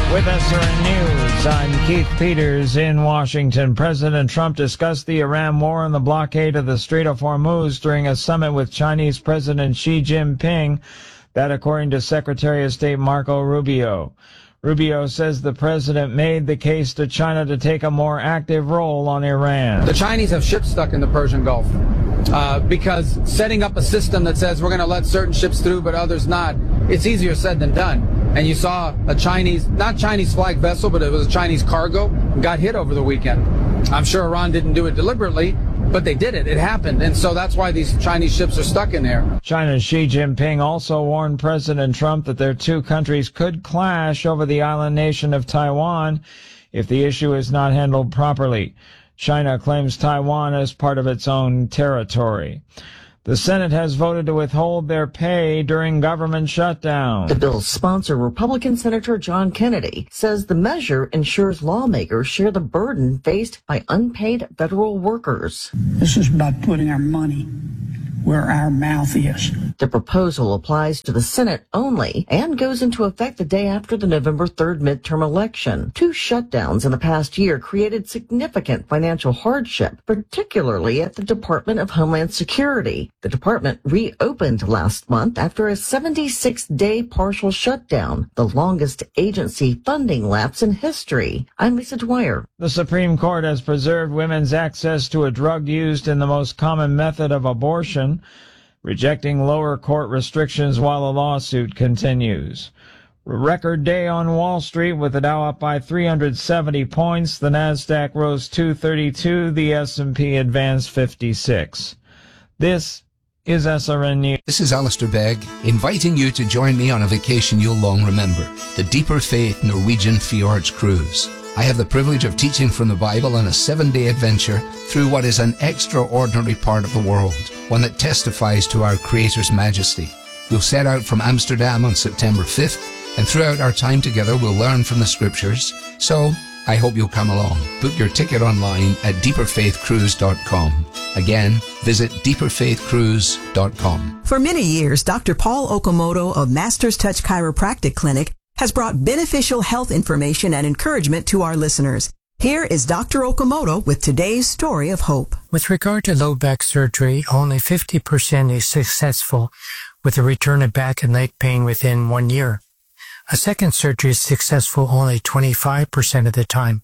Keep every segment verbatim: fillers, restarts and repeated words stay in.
With S R N News, I'm Keith Peters in Washington. President Trump discussed the Iran war and the blockade of the Strait of Hormuz during a summit with Chinese President Xi Jinping. That according to Secretary of State Marco Rubio. Rubio says the president made the case to China to take a more active role on Iran. The Chinese have ships stuck in the Persian Gulf uh, because setting up a system that says we're going to let certain ships through but others not, it's easier said than done. And you saw a Chinese, not Chinese flag vessel, but it was a Chinese cargo, got hit over the weekend. I'm sure Iran didn't do it deliberately, but they did it. It happened. And so that's why these Chinese ships are stuck in there. China's Xi Jinping also warned President Trump that their two countries could clash over the island nation of Taiwan if the issue is not handled properly. China claims Taiwan as part of its own territory. The Senate has voted to withhold their pay during government shutdown. The bill's sponsor, Republican Senator John Kennedy, says the measure ensures lawmakers share the burden faced by unpaid federal workers. This is about putting our money where our mouth is. The proposal applies to the Senate only and goes into effect the day after the November third midterm election. Two shutdowns in the past year created significant financial hardship, particularly at the Department of Homeland Security. The department reopened last month after a seventy-six day partial shutdown, the longest agency funding lapse in history. I'm Lisa Dwyer. The Supreme Court has preserved women's access to a drug used in the most common method of abortion, rejecting lower court restrictions while the lawsuit continues. Record day on Wall Street with the Dow up by three hundred seventy points. The Nasdaq rose two thirty-two. The S and P advanced fifty-six. This is S R N News. This is Alistair Begg, inviting you to join me on a vacation you'll long remember, the Deeper Faith Norwegian Fjords Cruise. I have the privilege of teaching from the Bible on a seven-day adventure through what is an extraordinary part of the world, one that testifies to our Creator's majesty. We'll set out from Amsterdam on September fifth, and throughout our time together we'll learn from the Scriptures. So, I hope you'll come along. Book your ticket online at deeper faith cruise dot com. Again, visit deeper faith cruise dot com. For many years, Doctor Paul Okamoto of Masters Touch Chiropractic Clinic has brought beneficial health information and encouragement to our listeners. Here is Doctor Okamoto with today's story of hope. With regard to low back surgery, only fifty percent is successful with a return of back and leg pain within one year. A second surgery is successful only twenty-five percent of the time.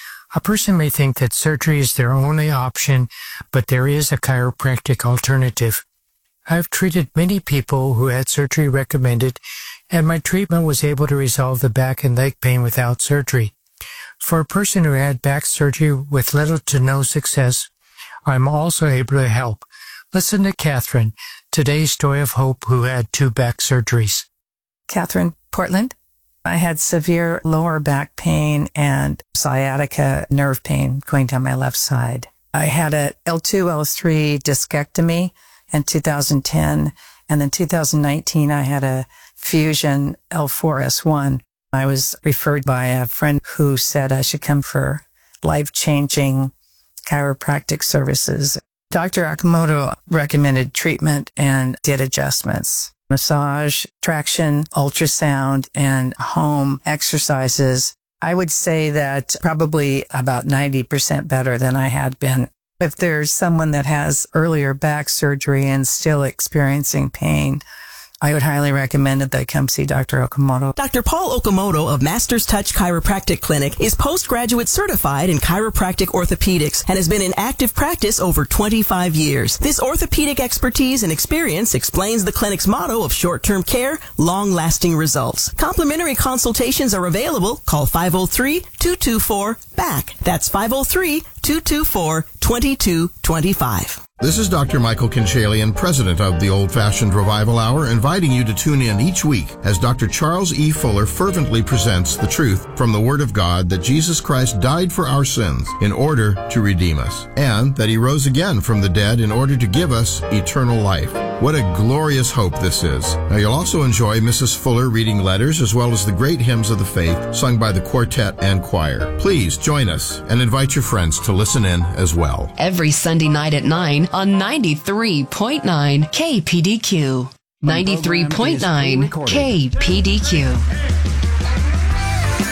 A person may think that surgery is their only option, but there is a chiropractic alternative. I've treated many people who had surgery recommended, and my treatment was able to resolve the back and leg pain without surgery. For a person who had back surgery with little to no success, I'm also able to help. Listen to Catherine, today's story of hope, who had two back surgeries. Catherine, Portland. I had severe lower back pain and sciatica nerve pain going down my left side. I had a L two L three discectomy in two thousand ten, and in two thousand nineteen I had a fusion L four S one. I was referred by a friend who said I should come for life-changing chiropractic services. Doctor Okamoto recommended treatment and did adjustments. Massage, traction, ultrasound, and home exercises. I would say that probably about ninety percent better than I had been. If there's someone that has earlier back surgery and still experiencing pain, I would highly recommend that they come see Doctor Okamoto. Doctor Paul Okamoto of Masters Touch Chiropractic Clinic is postgraduate certified in chiropractic orthopedics and has been in active practice over twenty-five years. This orthopedic expertise and experience explains the clinic's motto of short-term care, long-lasting results. Complimentary consultations are available. Call five oh three, two two four, B A C K. That's five oh three, two two four, two two two five. This is Doctor Michael Kinchalian, president of the Old Fashioned Revival Hour, inviting you to tune in each week as Doctor Charles E. Fuller fervently presents the truth from the Word of God that Jesus Christ died for our sins in order to redeem us, and that He rose again from the dead in order to give us eternal life. What a glorious hope this is. Now you'll also enjoy Missus Fuller reading letters as well as the great hymns of the faith sung by the quartet and choir. Please join us and invite your friends to listen in as well. Every Sunday night at nine on ninety-three point nine K P D Q. ninety-three point nine K P D Q.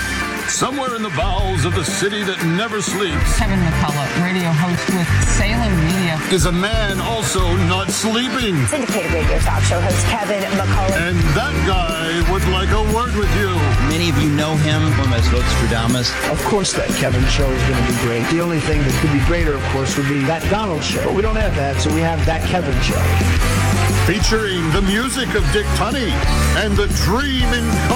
Somewhere in the bowels of the city that never sleeps, Kevin McCullough, radio host with Salem Media, is a man also not sleeping. Syndicated radio talk show host Kevin McCullough. And that guy would like a word with you. Many of you know him from his Nostradamus. Of course that Kevin show is going to be great. The only thing that could be greater, of course, would be that Donald show. But we don't have that, so we have that Kevin show. Featuring the music of Dick Tunney and the Dream in